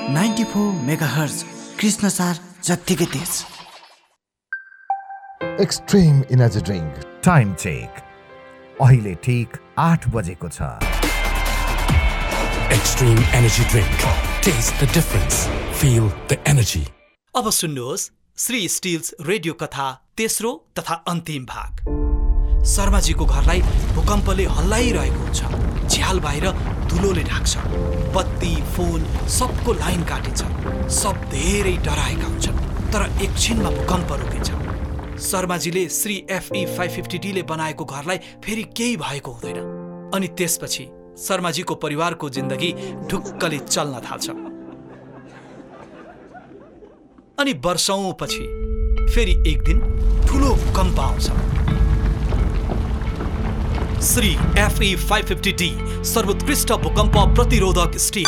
94 megahertz Krishnasar जत्तिकै तेज। Extreme energy drink time check अहिले ठिक 8 बजेको छ। Extreme Energy Drink. Taste the difference. Feel the energy. अब सुन्नुहोस् श्री स्टिल्स रेडियो कथा तेस्रो तथा अन्तिम भाग। शर्माजीको घरलाई भूकम्पले हल्लाइरहेको हुन्छ। झ्याल बाहिर धुलोले ढाक्छ। बत्ती फोन सबको लाइन काटिन्छ। सब धेरै डराएका हुन्छन्, तर एकछिनमा भूकम्प रोकिन्छ। शर्माजीले श्री FE 550D ले बनाएको घरलाई फेरि केही भएको हुँदैन। अनि त्यसपछि शर्माजीको परिवारको जिन्दगी ढुक्कले चल्न थाल्छ। अनि वर्षौंपछि फेरि एक दिन ठुलो भूकम्प आउँछ। श्री FE 550D सर्वोत्कृष्ट भूकम्प प्रतिरोधक स्टिल।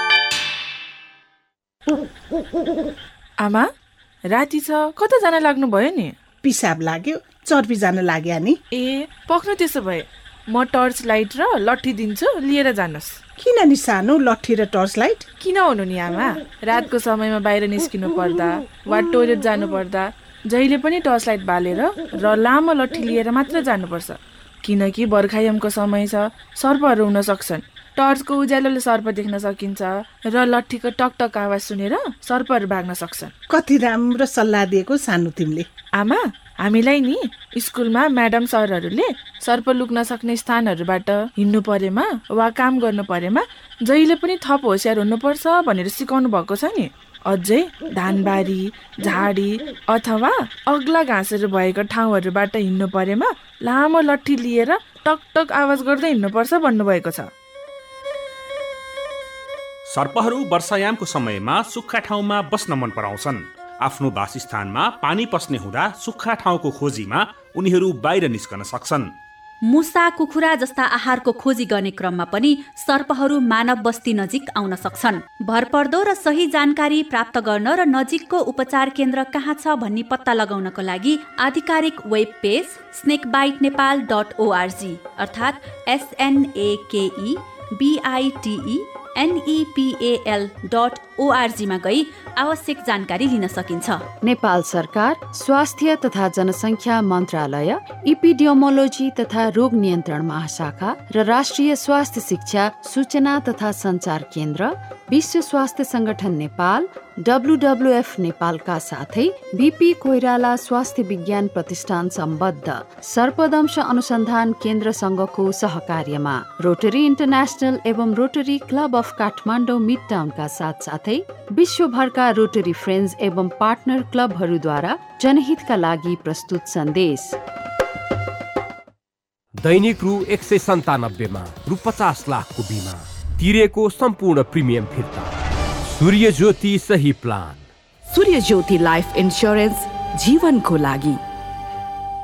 आमा राति छ, कता जान लाग्नु भयो नि? पिसाब लाग्यो, चर्पी जान लाग्यो नि। ए पक्नु, त्यसो भए म टर्च लाइट र लट्ठी दिन्छु, लिएर जानुहोस्। किन नि सानो लट्ठी र टर्च लाइट? किन हुनु नि आमा, रातको समयमा बाहिर निस्किनु पर्दा वा टोइलेट जानु पर्दा जहिले पनि टर्च लाइट बालेर र लामो लट्ठी लिएर मात्र जानुपर्छ, किनकि बर्खायामको समय छ, सर्पहरू हुन सक्छन्। टर्चको उज्यालोले सर्प देख्न सकिन्छ र लट्ठीको टकटक आवाज सुनेर सर्पहरू भाग्न सक्छन्। कति राम्रो सल्लाह दिएको सानो तिमीले। आमा हामीलाई नि स्कुलमा म्याडम सरहरूले सर्प लुक्न सक्ने स्थानहरूबाट हिँड्नु परेमा वा काम गर्नु परेमा जहिले पनि थप होसियार हुनुपर्छ भनेर सिकाउनु भएको छ नि। अझै धानबारी, झाडी अथवा अग्ला घाँसहरू भएको ठाउँहरूबाट हिँड्नु परेमा लामो लट्ठी लिएर टकटक आवाज गर्दै हिँड्नुपर्छ भन्नुभएको छ। सर्पहरू वर्षायामको समयमा सुक्खा ठाउँमा बस्न मन पराउँछन्। आफ्नो वासस्थानमा पानी पस्ने हुँदा सुक्खा ठाउँको खोजीमा उनीहरू बाहिर निस्कन सक्छन्। मुसा, कुखुरा जस्ता आहारको खोजी गर्ने क्रममा पनि सर्पहरू मानव बस्ती नजिक आउन सक्छन्। भरपर्दो र सही जानकारी प्राप्त गर्न र नजिकको उपचार केन्द्र कहाँ छ भन्ने पत्ता लगाउनको लागि आधिकारिक वेब पेज snakebitenepal.org अर्थात् SNAKEBITENEPAL.org मा गई आवश्यक जानकारी लिन सकिन्छ। नेपाल सरकार स्वास्थ्य तथा जनसङ्ख्या मन्त्रालय, इपिडियोमोलोजी तथा रोग नियन्त्रण महाशाखा र राष्ट्रिय स्वास्थ्य शिक्षा सूचना तथा सञ्चार केन्द्र, विश्व स्वास्थ्य संगठन नेपाल, WWF नेपालका साथै BP कोइराला स्वास्थ्य विज्ञान प्रतिष्ठान सम्बद्ध सर्पदंश अनुसन्धान केन्द्र संघको सहकार्यमा रोटरी इन्टरनेसनल एवं rotary club of Kathmandu mid टाउनका साथसाथै विश्वभरका रोटरी फ्रेन्ड्स एवं पार्टनर क्लबहरूद्वारा जनहितका लागि प्रस्तुत सन्देश। दैनिक रु 197 मा रु 50 लाखको बिमा तिरेको सम्पूर्ण प्रिमियम फिर्ता। सूर्य ज्योति सही प्लान। सूर्य ज्योति लाइफ इन्स्योरेन्स जीवनको लागि।